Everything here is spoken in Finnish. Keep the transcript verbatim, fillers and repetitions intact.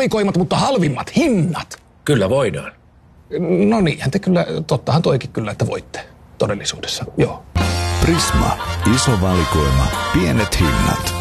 valikoimat, mutta halvimmat hinnat. Kyllä voidaan. No niinhän te kyllä, tottahan toikin kyllä, että voitte todellisuudessa, joo. Prisma, iso valikoima, pienet hinnat.